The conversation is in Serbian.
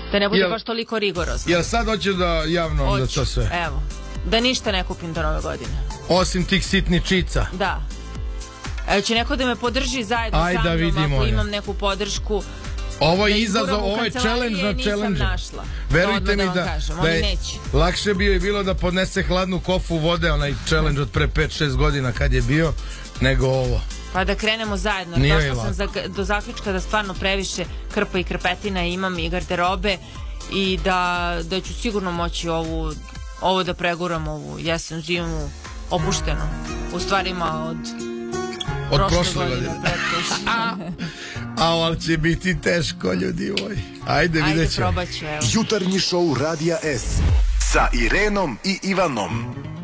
Da ne bude baš toliko rigorozno. Jel sad hoćeš da javno da to sve? Evo, da ništa ne kupim do nove godine. Osim tih sitnih čica. Da. Će neko da me podrži zajedno sa mnom, ako imam neku podršku. Ovo je izazov, ovo je challenge na challenge. Verujte mi da je lakše bilo da podnese hladnu kofu vode, onaj challenge od pre 5-6 godina kad je bio, nego ovo. Pa da krenemo zajedno. Došla sam do zaključka da stvarno previše krpa i krpetina imam i garderobe i da ću sigurno moći ovo da preguram, ovu jesen, zimu, opušteno. U stvarima od prošle godine. Ali će biti teško, ljudi moji. Ajde, vidjet ćemo. Probat ću, evo. Jutarnji šou Radija S sa Irenom i Ivanom.